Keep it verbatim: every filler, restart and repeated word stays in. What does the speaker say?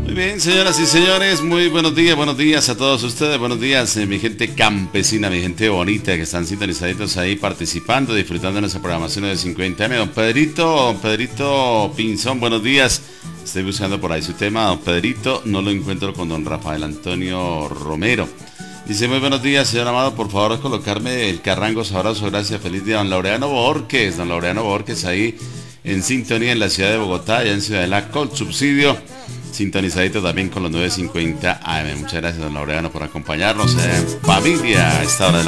Muy bien, señoras y señores, muy buenos días, buenos días a todos ustedes, buenos días, eh, mi gente campesina, mi gente bonita que están sintonizaditos ahí participando, disfrutando de nuestra programación de cincuenta eme. Don Pedrito, don Pedrito Pinzón, buenos días. Estoy buscando por ahí su tema, don Pedrito, no lo encuentro con don Rafael Antonio Romero. Dice, muy buenos días, señor Amado, por favor colocarme el carrango sabroso, gracias, feliz día, don Laureano Borges, don Laureano Borges ahí en sintonía en la ciudad de Bogotá, allá en Ciudad de la Col, subsidio, sintonizadito también con los nueve cincuenta A M. Muchas gracias, don Laureano, por acompañarnos en familia a esta hora de la